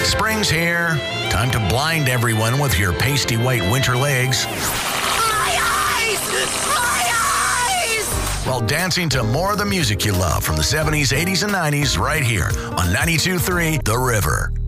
Spring's here. Time to blind everyone with your pasty white winter legs. My eyes! My eyes! While dancing to more of the music you love from the 70s, 80s, and 90s right here on 92.3 The River.